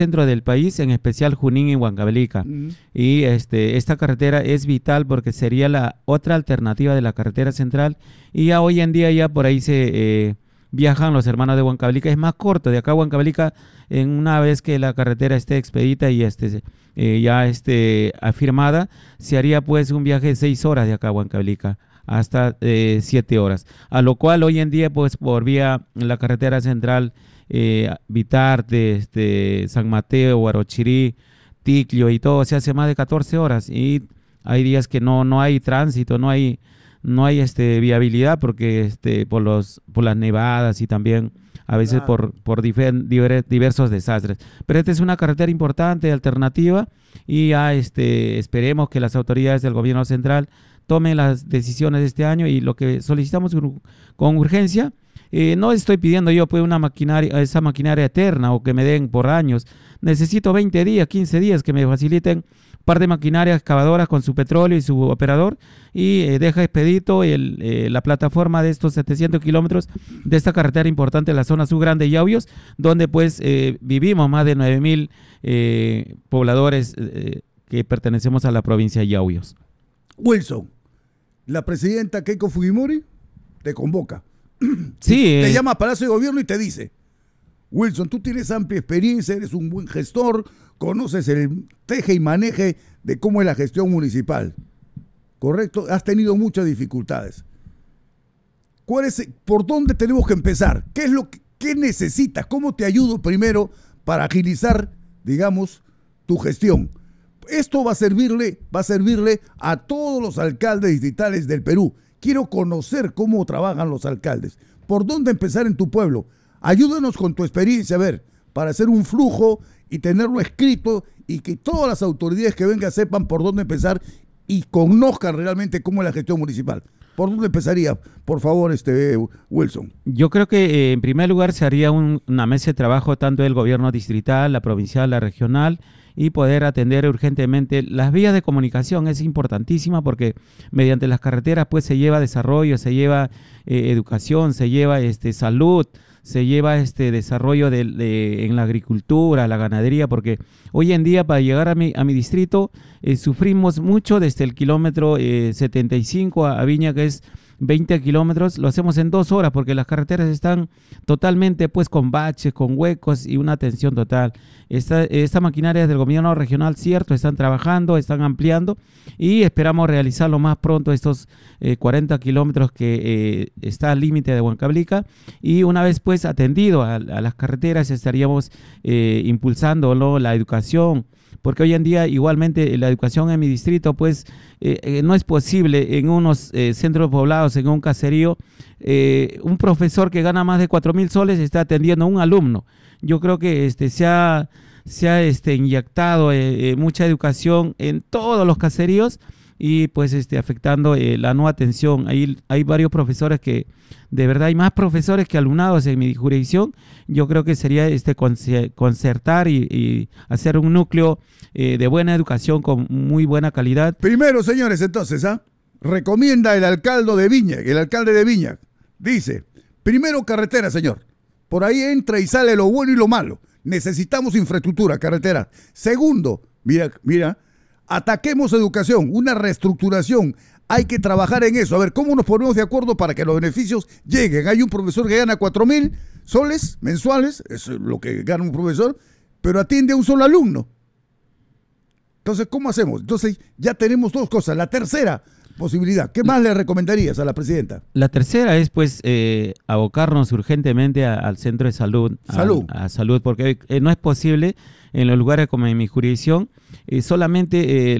centro del país, en especial Junín y Huancavelica. Y esta carretera es vital porque sería la otra alternativa de la carretera central, y ya hoy en día ya por ahí se viajan los hermanos de Huancavelica. Es más corto, de acá a Huancavelica, en una vez que la carretera esté expedita y ya esté afirmada, se haría pues un viaje de 6 horas de acá a Huancavelica hasta 7 horas, a lo cual hoy en día pues por vía la carretera central, Vitarte, San Mateo, Huarochirí, Ticlio y todo, se hace más de 14 horas, y hay días que no hay tránsito, no hay viabilidad porque por las nevadas, y también a veces por diversos desastres. Pero esta es una carretera importante, alternativa, y ya esperemos que las autoridades del gobierno central tomen las decisiones de este año, y lo que solicitamos con urgencia. No estoy pidiendo yo pues esa maquinaria eterna, o que me den por años. Necesito 20 días, 15 días que me faciliten un par de maquinarias excavadoras con su petróleo y su operador, y deja expedito la plataforma de estos 700 kilómetros de esta carretera importante en la zona subgrande de Yauyos, donde pues vivimos más de 9.000 pobladores que pertenecemos a la provincia de Yauyos. Wilson, la presidenta Keiko Fujimori te convoca. Sí, te llama a Palacio de Gobierno y te dice: Wilson, tú tienes amplia experiencia, eres un buen gestor, conoces el teje y maneje de cómo es la gestión municipal, ¿correcto? Has tenido muchas dificultades. ¿Por dónde tenemos que empezar? ¿Qué necesitas? ¿Cómo te ayudo primero para agilizar, digamos, tu gestión? Esto va a servirle a todos los alcaldes distritales del Perú. Quiero conocer cómo trabajan los alcaldes. ¿Por dónde empezar en tu pueblo? Ayúdanos con tu experiencia, a ver, para hacer un flujo y tenerlo escrito, y que todas las autoridades que vengan sepan por dónde empezar y conozcan realmente cómo es la gestión municipal. ¿Por dónde empezaría, por favor, Wilson? Yo creo que en primer lugar se haría una mesa de trabajo tanto del gobierno distrital, la provincial, la regional, y poder atender urgentemente las vías de comunicación. Es importantísima porque mediante las carreteras pues se lleva desarrollo, se lleva educación, se lleva salud, se lleva desarrollo en la agricultura, la ganadería, porque hoy en día para llegar a mi distrito sufrimos mucho desde el kilómetro 75 a Viña, que es 20 kilómetros, lo hacemos en 2 horas porque las carreteras están totalmente pues con baches, con huecos y una tensión total. Esta maquinaria del gobierno regional, cierto, están trabajando, están ampliando, y esperamos realizarlo más pronto estos 40 kilómetros que está al límite de Huancavelica, y una vez pues atendido a las carreteras estaríamos impulsando la educación, porque hoy en día igualmente la educación en mi distrito pues no es posible en unos centros poblados, en un caserío, un profesor que gana más de 4.000 soles está atendiendo a un alumno. Yo creo que se ha inyectado mucha educación en todos los caseríos, y pues afectando la no atención. Hay varios profesores que, de verdad, hay más profesores que alumnados en mi jurisdicción. Yo creo que sería concertar y hacer un núcleo de buena educación con muy buena calidad. Primero, señores, entonces, recomienda el alcalde de Viña, dice: primero carretera, señor. Por ahí entra y sale lo bueno y lo malo. Necesitamos infraestructura, carretera. Segundo, mira, ataquemos educación, una reestructuración. Hay que trabajar en eso. A ver, ¿cómo nos ponemos de acuerdo para que los beneficios lleguen? Hay un profesor que gana 4.000 soles mensuales, es lo que gana un profesor, pero atiende a un solo alumno. Entonces, ¿cómo hacemos? Entonces, ya tenemos 2 cosas. La tercera posibilidad, ¿qué más le recomendarías a la presidenta? La tercera es pues abocarnos urgentemente al centro de salud. A salud, porque no es posible en los lugares como en mi jurisdicción, solamente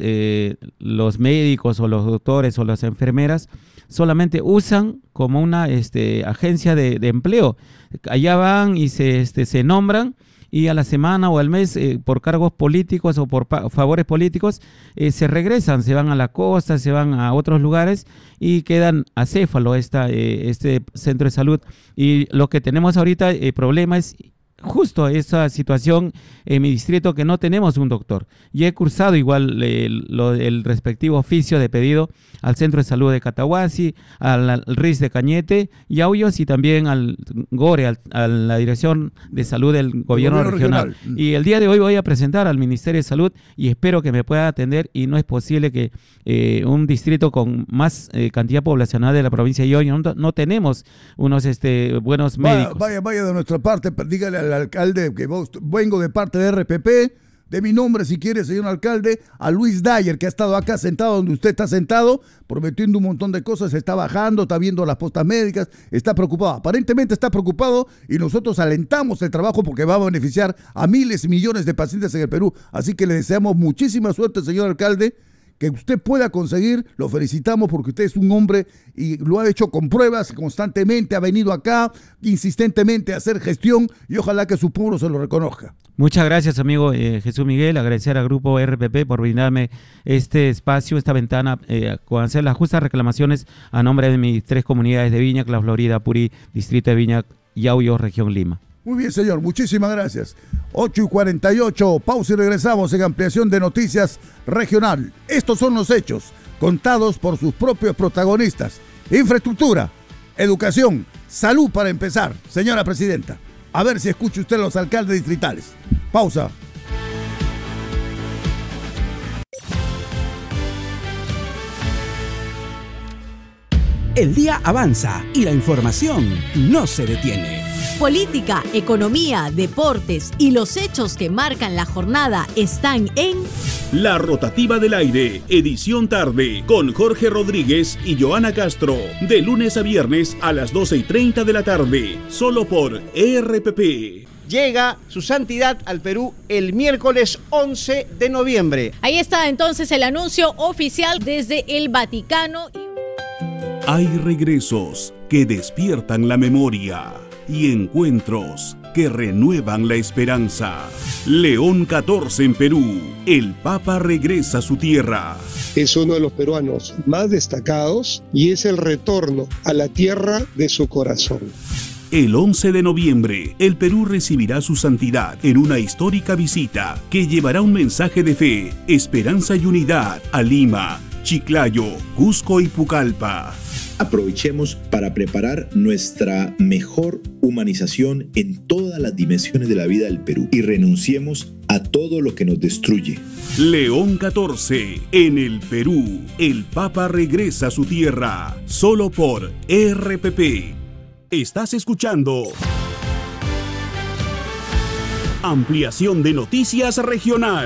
los médicos o los doctores o las enfermeras solamente usan como una agencia de empleo. Allá van y se nombran, y a la semana o al mes, por cargos políticos o por favores políticos, se regresan, se van a la costa, se van a otros lugares y quedan acéfalo este centro de salud. Y lo que tenemos ahorita, el problema es justo esa situación en mi distrito que no tenemos un doctor. Y he cursado igual el respectivo oficio de pedido al Centro de Salud de Catahuasi, al RIS de Cañete, Yauyos y también al GORE, a la Dirección de Salud del Gobierno Regional. Y el día de hoy voy a presentar al Ministerio de Salud y espero que me pueda atender, y no es posible que un distrito con más cantidad poblacional de la provincia de Yauyos no tenemos unos buenos médicos. Vaya de nuestra parte, dígale al alcalde que vengo de parte de RPP, de mi nombre, si quiere, señor alcalde, a Luis Dyer, que ha estado acá sentado donde usted está sentado, prometiendo un montón de cosas, está bajando, está viendo las postas médicas, está preocupado, aparentemente está preocupado, y nosotros alentamos el trabajo porque va a beneficiar a miles y millones de pacientes en el Perú. Así que le deseamos muchísima suerte, señor alcalde, que usted pueda conseguir. Lo felicitamos porque usted es un hombre y lo ha hecho con pruebas constantemente, ha venido acá insistentemente a hacer gestión, y ojalá que su pueblo se lo reconozca. Muchas gracias, amigo Jesús Miguel. Agradecer al Grupo RPP por brindarme este espacio, esta ventana, con hacer las justas reclamaciones a nombre de mis 3 comunidades de Viña, La Florida, Apuri, Distrito de Viña, Yauyos, Región Lima. Muy bien, señor, muchísimas gracias. 8:48, pausa y regresamos en ampliación de Noticias Regional. Estos son los hechos contados por sus propios protagonistas. Infraestructura, educación, salud para empezar. Señora presidenta, a ver si escucha usted a los alcaldes distritales. Pausa. El día avanza y la información no se detiene. Política, economía, deportes y los hechos que marcan la jornada están en La Rotativa del Aire, edición tarde, con Jorge Rodríguez y Joana Castro, de lunes a viernes a las 12:30 de la tarde, solo por RPP. Llega su santidad al Perú el miércoles 11 de noviembre. Ahí está entonces el anuncio oficial desde el Vaticano. Hay regresos que despiertan la memoria y encuentros que renuevan la esperanza. León XIV en Perú. El Papa regresa a su tierra. Es uno de los peruanos más destacados y es el retorno a la tierra de su corazón. El 11 de noviembre, el Perú recibirá su santidad en una histórica visita que llevará un mensaje de fe, esperanza y unidad a Lima, Chiclayo, Cusco y Pucallpa. Aprovechemos para preparar nuestra mejor humanización en todas las dimensiones de la vida del Perú y renunciemos a todo lo que nos destruye. León XIV en el Perú. El Papa regresa a su tierra. Solo por RPP. Estás escuchando Ampliación de Noticias Regional.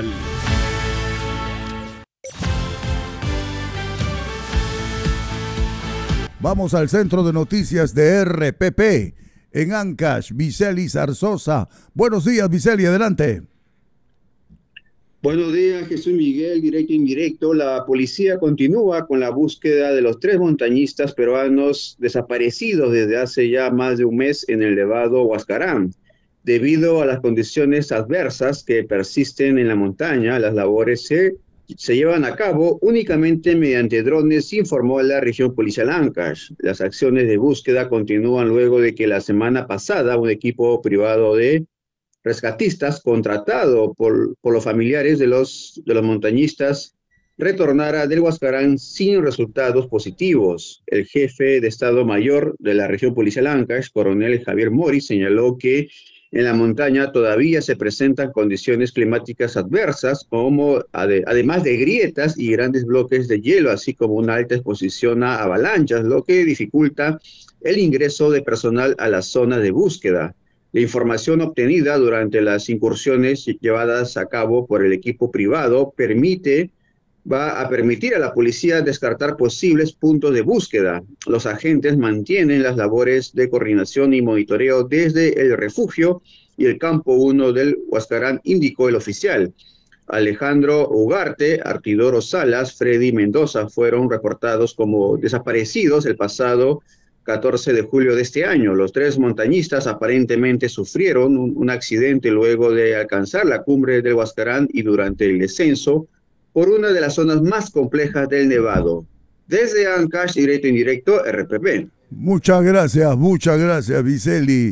Vamos al centro de noticias de RPP. En Ancash, Viceli Zarzosa. Buenos días, Viceli, adelante. Buenos días, Jesús Miguel, directo e indirecto. La policía continúa con la búsqueda de los 3 montañistas peruanos desaparecidos desde hace ya más de un mes en el Nevado Huascarán. Debido a las condiciones adversas que persisten en la montaña, las labores se llevan a cabo únicamente mediante drones, informó la región policial Ancash. Las acciones de búsqueda continúan luego de que la semana pasada un equipo privado de rescatistas contratado por los familiares de los montañistas retornara del Huascarán sin resultados positivos. El jefe de Estado Mayor de la región policial Ancash, coronel Javier Mori, señaló que en la montaña todavía se presentan condiciones climáticas adversas, como además de grietas y grandes bloques de hielo, así como una alta exposición a avalanchas, lo que dificulta el ingreso de personal a la zona de búsqueda. La información obtenida durante las incursiones llevadas a cabo por el equipo privado va a permitir a la policía descartar posibles puntos de búsqueda. Los agentes mantienen las labores de coordinación y monitoreo desde el refugio y el campo 1 del Huascarán, indicó el oficial. Alejandro Ugarte, Artidoro Salas, Freddy Mendoza fueron reportados como desaparecidos el pasado 14 de julio de este año. Los 3 montañistas aparentemente sufrieron un accidente luego de alcanzar la cumbre del Huascarán y durante el descenso por una de las zonas más complejas del Nevado. Desde Ancash, directo e indirecto, RPP. Muchas gracias, Viceli.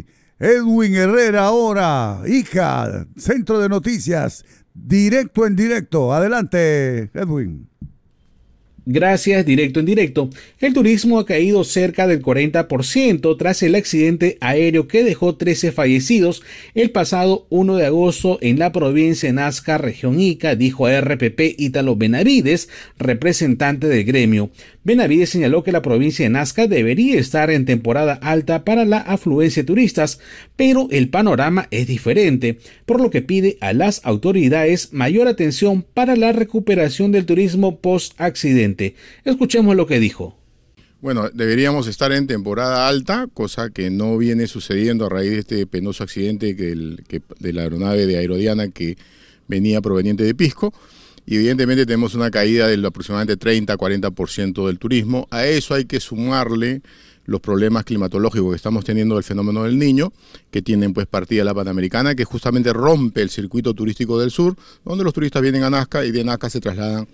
Edwin Herrera ahora, hija, Centro de Noticias, directo en directo. Adelante, Edwin. Gracias, directo en directo. El turismo ha caído cerca del 40% tras el accidente aéreo que dejó 13 fallecidos el pasado 1 de agosto en la provincia de Nazca, región Ica, dijo a RPP Ítalo Benavides, representante del gremio. Benavides señaló que la provincia de Nazca debería estar en temporada alta para la afluencia de turistas, pero el panorama es diferente, por lo que pide a las autoridades mayor atención para la recuperación del turismo post-accidente. Escuchemos lo que dijo. Bueno, deberíamos estar en temporada alta, cosa que no viene sucediendo a raíz de este penoso accidente de la aeronave de Aerodiana que venía proveniente de Pisco. Y evidentemente tenemos una caída de aproximadamente 30-40% del turismo. A eso hay que sumarle los problemas climatológicos que estamos teniendo del fenómeno del Niño, que tienen pues partida la Panamericana, que justamente rompe el circuito turístico del sur, donde los turistas vienen a Nazca y de Nazca se trasladan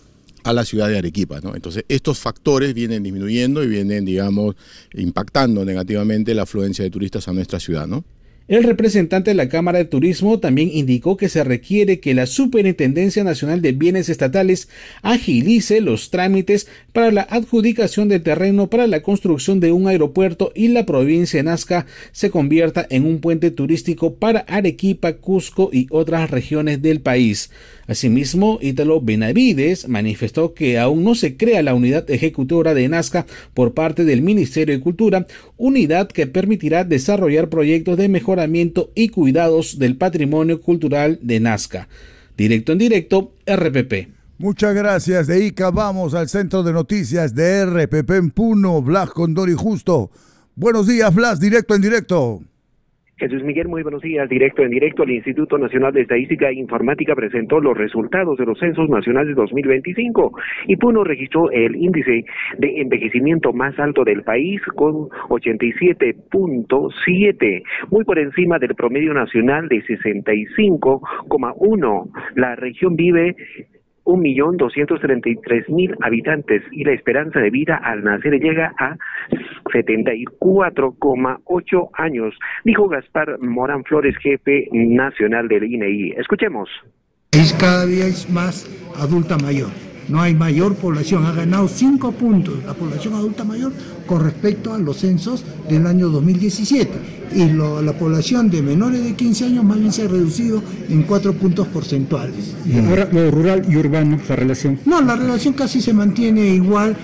a la ciudad de Arequipa, ¿no? Entonces estos factores vienen disminuyendo y vienen, digamos, impactando negativamente la afluencia de turistas a nuestra ciudad, ¿no? El representante de la Cámara de Turismo también indicó que se requiere que la Superintendencia Nacional de Bienes Estatales agilice los trámites para la adjudicación de terreno para la construcción de un aeropuerto y la provincia de Nazca se convierta en un puente turístico para Arequipa, Cusco y otras regiones del país. Asimismo, Ítalo Benavides manifestó que aún no se crea la unidad ejecutora de Nazca por parte del Ministerio de Cultura, unidad que permitirá desarrollar proyectos de mejoramiento y cuidados del patrimonio cultural de Nazca. Directo en directo, RPP. Muchas gracias, de Ica vamos al Centro de Noticias de RPP en Puno. Blas Condori Justo. Buenos días, Blas, directo en directo. Jesús Miguel, muy buenos días. Directo en directo, el Instituto Nacional de Estadística e Informática presentó los resultados de los censos nacionales 2025 y Puno registró el índice de envejecimiento más alto del país con 87.7, muy por encima del promedio nacional de 65,1. La región vive 1.233.000 habitantes y la esperanza de vida al nacer llega a 74,8 años, dijo Gaspar Morán Flores, jefe nacional del INEI. Escuchemos. Cada día es más adulta mayor. No hay mayor población, ha ganado 5 puntos la población adulta mayor con respecto a los censos del año 2017 y la población de menores de 15 años más bien se ha reducido en 4 puntos porcentuales. Ahora, lo rural y urbano, la relación. No, la relación casi se mantiene igual.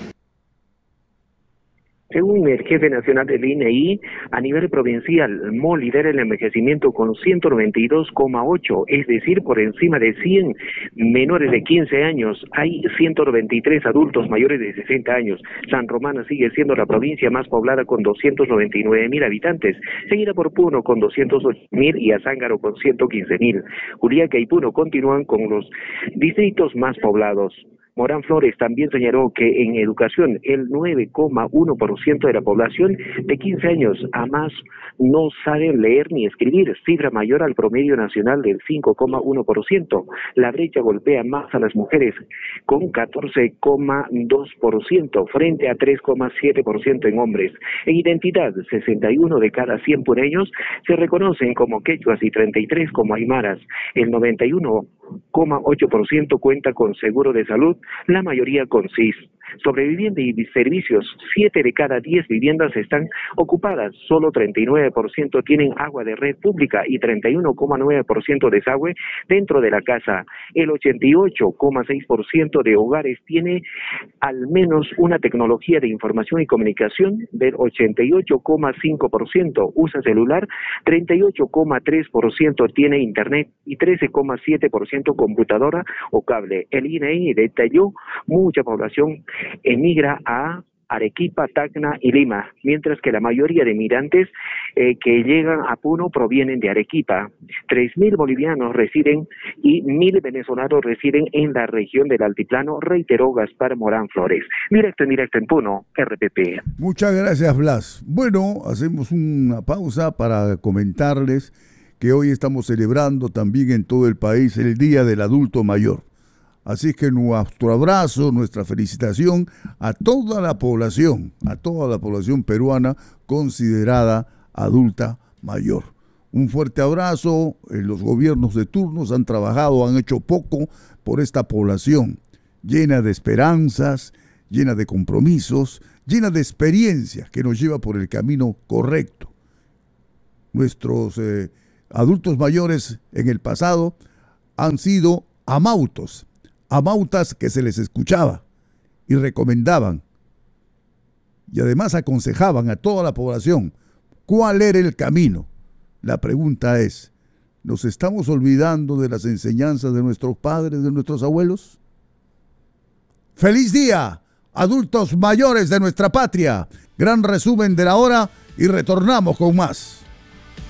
Según el jefe nacional del INEI, a nivel provincial, MO lidera el envejecimiento con 192,8, es decir, por encima de 100 menores de 15 años. Hay 193 adultos mayores de 60 años. San Román sigue siendo la provincia más poblada con 299.000 habitantes, seguida por Puno con 208.000 y Azángaro con 115.000. Juliaca y Puno continúan con los distritos más poblados. Morán Flores también señaló que en educación el 9,1% de la población de 15 años a más no saben leer ni escribir, cifra mayor al promedio nacional del 5,1%. La brecha golpea más a las mujeres con 14,2% frente a 3,7% en hombres. En identidad, 61 de cada 100 puneños se reconocen como quechuas y 33 como aymaras. El 91,8% cuenta con seguro de salud, la mayoría con SIS. Sobre vivienda y servicios, 7 de cada 10 viviendas están ocupadas, solo 39% tienen agua de red pública y 31,9% desagüe dentro de la casa. El 88,6% de hogares tiene al menos una tecnología de información y comunicación, del 88,5% usa celular, 38,3% tiene internet y 13,7% computadora o cable. El INEI detalló mucha población emigra a Arequipa, Tacna y Lima, mientras que la mayoría de migrantes que llegan a Puno provienen de Arequipa. 3.000 bolivianos residen y 1.000 venezolanos residen en la región del altiplano, reiteró Gaspar Morán Flores. Directo en Puno, RPP. Muchas gracias, Blas. Bueno, hacemos una pausa para comentarles que hoy estamos celebrando también en todo el país el Día del Adulto Mayor. Así que nuestro abrazo, nuestra felicitación a toda la población peruana considerada adulta mayor. Un fuerte abrazo. Los gobiernos de turnos han trabajado, han hecho poco por esta población, llena de esperanzas, llena de compromisos, llena de experiencias que nos lleva por el camino correcto. Nuestros adultos mayores en el pasado han sido amautas que se les escuchaba y recomendaban y además aconsejaban a toda la población cuál era el camino. La pregunta es, ¿nos estamos olvidando de las enseñanzas de nuestros padres, de nuestros abuelos? ¡Feliz día, adultos mayores de nuestra patria! Gran resumen de la hora y retornamos con más.